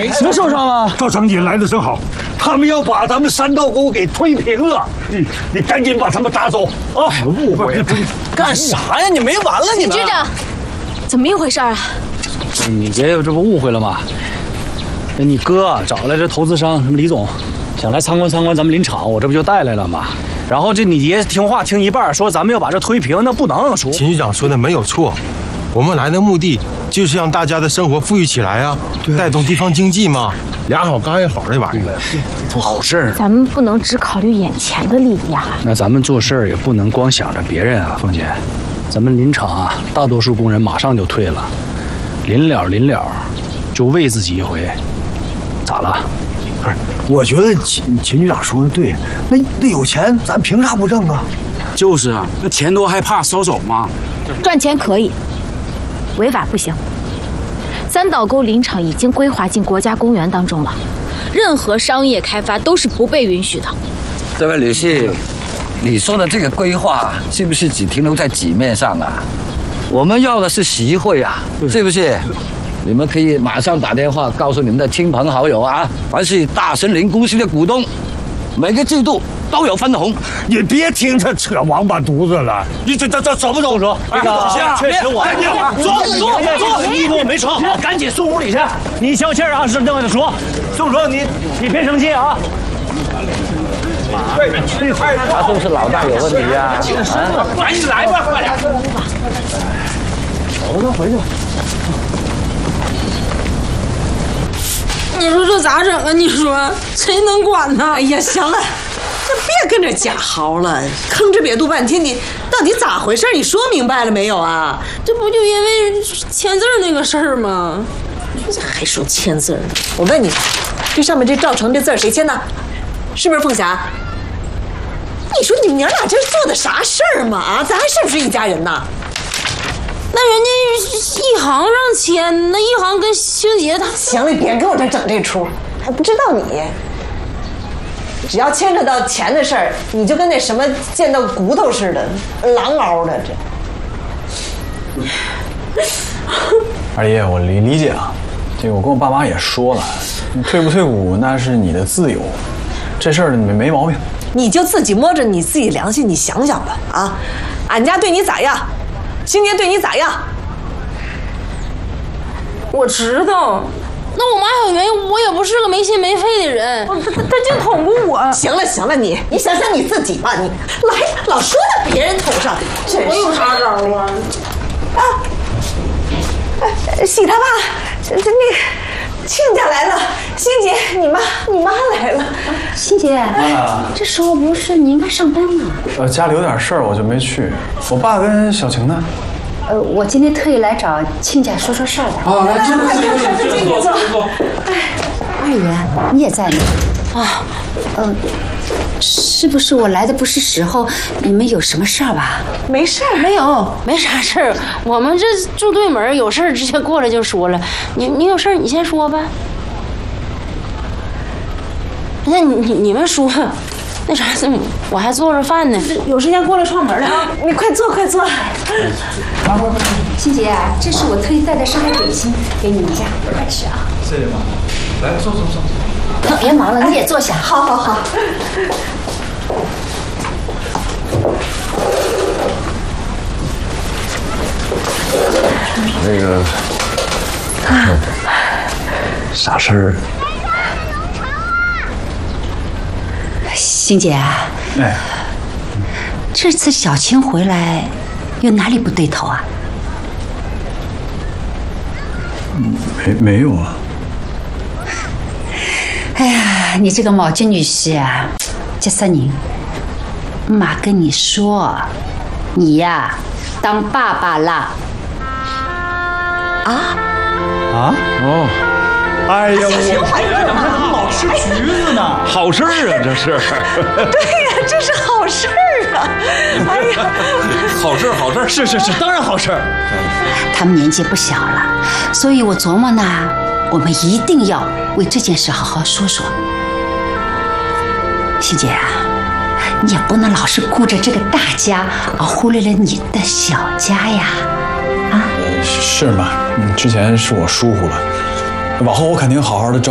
谁受伤了？ 赵长锦来的正好，他们要把咱们三道沟给推平了。你赶紧把他们打走啊！误会干啥呀？你没完了你们！ 局长，怎么一回事啊？ 你爷爷这不误会了吗？你哥找来这投资商什么李总，想来参观参观咱们林场，我这不就带来了吗？然后这你爷听话听一半，说咱们要把这推平，那不能说。 秦局长说的没有错，我们来的目的就是让大家的生活富裕起来啊，带动地方经济嘛，俩好干一好这玩意儿， 好事儿。 咱们不能只考虑眼前的利益呀。 那咱们做事儿也不能光想着别人啊，凤姐，咱们林场啊，大多数工人马上就退了，临了就为自己一回，咋了？ 不是，我觉得秦局长说的对，那有钱咱凭啥不挣啊？ 就是啊，那钱多还怕收手吗？ 赚钱可以，违法不行。三岛沟林场已经规划进国家公园当中了，任何商业开发都是不被允许的。 这位女士，你说的这个规划是不是只停留在纸面上啊？我们要的是实惠啊，是不是？你们可以马上打电话告诉你们的亲朋好友啊，凡是大森林公司的股东，每个季度都有分红。 你别听他扯王八犊子了，你这走不走？说这个确实我坐，衣服没穿好，赶紧送屋里去。 你消气儿啊，是这么说。宋叔，你别生气啊。 他是不是脑袋有问题呀？ 赶紧来吧，快点！ 走了，回去吧。 你说这咋整啊？你说谁能管呢？ 哎呀，行了，这别跟这假嚎了，吭哧瘪肚半天，你到底咋回事？你说明白了没有啊？ 这不就因为签字那个事儿吗？ 这还说签字呢？我问你，这上面这赵成这字谁签的？是不是凤霞？你说你们娘俩这是做的啥事儿嘛？啊，咱还是不是一家人呢？ 那人家一行让签，那一行跟星杰他…… 行了，别跟我这整这出，还不知道你。只要牵扯到钱的事儿，你就跟那什么见到骨头似的，狼嗷的这。 二爷，我理解啊，这个我跟我爸妈也说了，你退不退伍那是你的自由，这事儿没毛病。 你就自己摸着你自己良心，你想想吧啊，俺家对你咋样？青年对你咋样？ 我知道，那我妈有原因，我也不是个没心没肺的人，他就捅过我。 行了，你想想你自己吧，你来老说到别人头上， 我有啥招啊？ 啊，喜他爸，这那个亲家来了，欣姐，你妈来了。 欣姐，这时候不是你应该上班吗？ 家里有点事儿，我就没去。我爸跟小晴呢？ 我今天特意来找亲家说事儿的。 啊，来，坐。 二爷，你也在呢？啊，是不是我来的不是时候？你们有什么事儿吧？ 没事儿， 没啥事儿。我们这住对门，有事儿直接过来就说了。你有事儿你先说吧。那你们说，那啥，我还做着饭呢，有时间过来串门来啊！ 你快坐。 欣姐，这是我特意带的上海点心给你们家，快吃啊！ 谢谢妈，来坐。 别忙了，你也坐下。 好。 那个啥事儿？ 欣姐， 哎， 这次小青回来，有哪里不对头啊？ 没有啊。 哎呀，你这个毛巾女婿啊，杰森宁，妈跟你说，你呀当爸爸了。 哦，哎呀， 我老吃橘子呢，好事儿啊，这是。 对呀，这是好事儿啊！哎呀， 好事， 是，当然好事儿。 他们年纪不小了，所以我琢磨呢，我们一定要为这件事好好说说。欣姐啊，你也不能老是顾着这个大家，而忽略了你的小家呀。 是妈，之前是我疏忽了，往后我肯定好好的照